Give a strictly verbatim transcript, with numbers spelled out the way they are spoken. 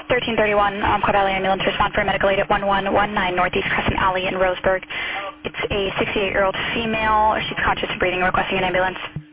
thirteen thirty-one, um, Quad Valley Ambulance, respond for a medical aid at one one one nine Northeast Crescent Alley in Roseburg. It's a sixty-eight-year-old female. She's conscious of breathing, requesting an ambulance.